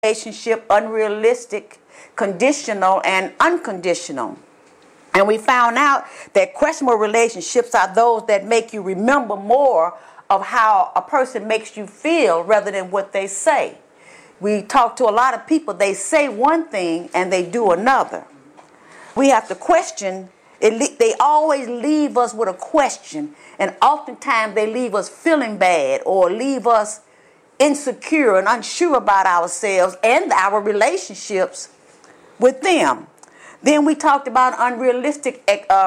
relationship, unrealistic, conditional, and unconditional. And we found out that questionable relationships are those that make you remember more of how a person makes you feel rather than what they say. We talk to a lot of people, they say one thing and they do another. We have to question. They always leave us with a question, and oftentimes they leave us feeling bad or leave us insecure and unsure about ourselves and our relationships with them. Then we talked about unrealistic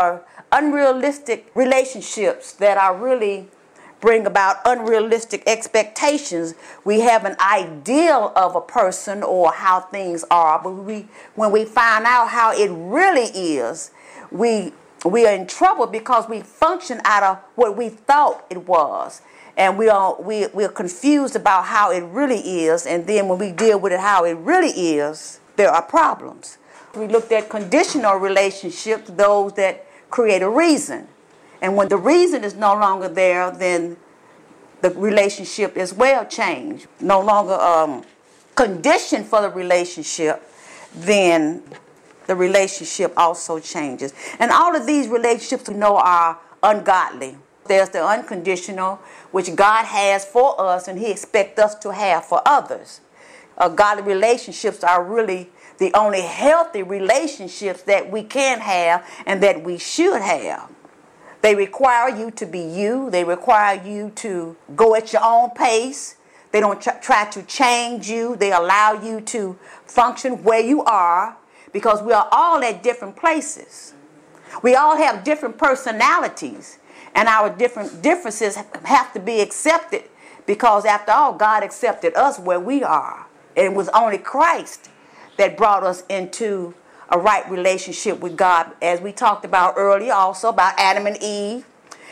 relationships that are really bring about unrealistic expectations. We have an ideal of a person or how things are, but when we find out how it really is, we are in trouble because we function out of what we thought it was. And we're confused about how it really is, and then when we deal with it how it really is, there are problems. We looked at conditional relationships, those that create a reason. And when the reason is no longer there, then the relationship as well changed. No longer conditioned for the relationship, then the relationship also changes. And all of these relationships we know are ungodly. There's the unconditional, which God has for us and He expects us to have for others. Godly relationships are really the only healthy relationships that we can have and that we should have. They require you to be you. They require you to go at your own pace. They don't try to change you. They allow you to function where you are, because we are all at different places. We all have different personalities, and our differences have to be accepted, because after all, God accepted us where we are. And it was only Christ that brought us into a right relationship with God. As we talked about earlier also about Adam and Eve,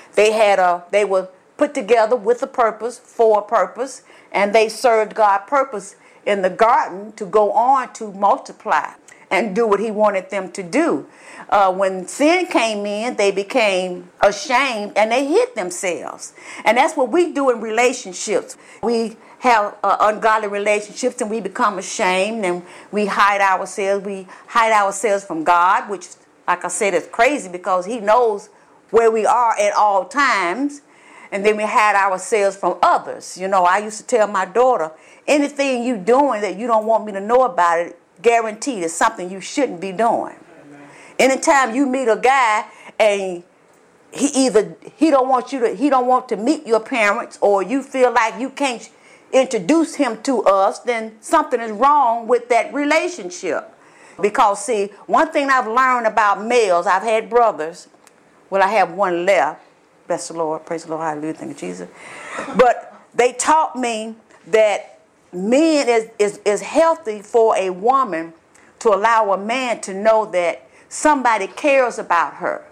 they were put together with a purpose, for a purpose, and they served God's purpose in the garden to go on to multiply and do what He wanted them to do. When sin came in, they became ashamed and they hid themselves. And that's what we do in relationships. We have ungodly relationships and we become ashamed and we hide ourselves. We hide ourselves from God, which, like I said, is crazy because He knows where we are at all times. And then we hide ourselves from others. You know, I used to tell my daughter, anything you doing that you don't want me to know about it, guaranteed is something you shouldn't be doing. Amen. Anytime you meet a guy and he don't want to meet your parents, or you feel like you can't introduce him to us, then something is wrong with that relationship. Because see, one thing I've learned about males, I've had brothers. Well, I have one left. Bless the Lord, praise the Lord, hallelujah, thank you, Jesus. But they taught me that men is healthy for a woman to allow a man to know that somebody cares about her.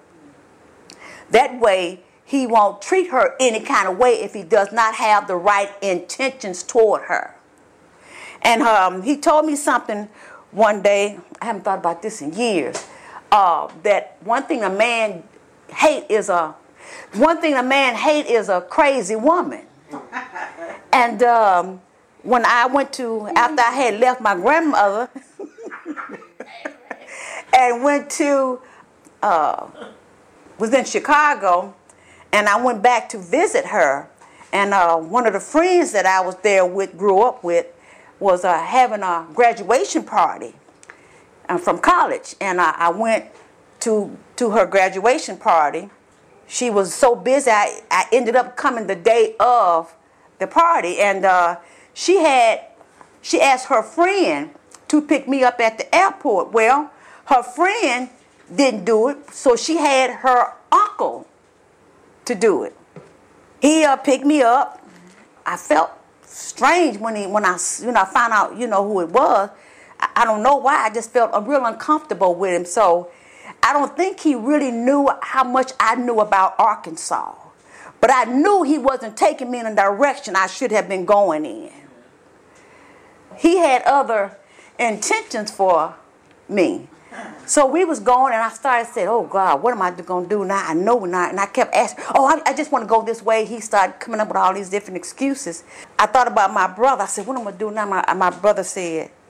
That way, he won't treat her any kind of way if he does not have the right intentions toward her. And he told me something one day, I haven't thought about this in years, that one thing a man hate is a crazy woman. And when I after I had left my grandmother and was in Chicago, and I went back to visit her, and one of the friends that I was there with, grew up with, was having a graduation party from college, and I went to her graduation party. She was so busy, I ended up coming the day of the party, and she asked her friend to pick me up at the airport. Well, her friend didn't do it, so she had her uncle to do it. He picked me up. I felt strange when I found out who it was. I don't know why. I just felt real uncomfortable with him. So I don't think he really knew how much I knew about Arkansas. But I knew he wasn't taking me in a direction I should have been going in. He had other intentions for me. So we was going, and I started saying, oh, God, what am I going to do now? I know not. And I kept asking, oh, I just want to go this way. He started coming up with all these different excuses. I thought about my brother. I said, what am I going to do now? My brother said,